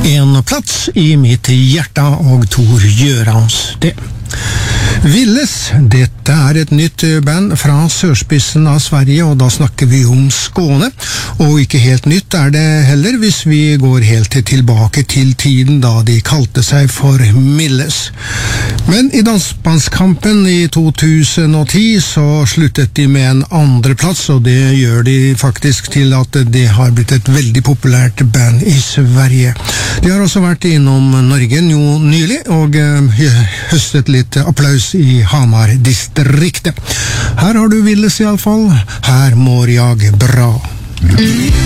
En plats i mitt hjärta og Tor Gjørans det. Villes, dette et nytt band fra sørspissen av Sverige, og da snakker vi om Skåne. Og ikke helt nytt det heller, hvis vi går helt tilbake til tiden da de kalte seg for Milles. Men i Dansbandskampen i 2010 så sluttet de med en andreplass, og det gjør de faktisk til at det har blitt et veldig populært band i Sverige. De har også vært innom Norge nylig, og høstet litt applaus i Hamar-distriktet. Her har du Villes i alle fall. Her mår jeg bra.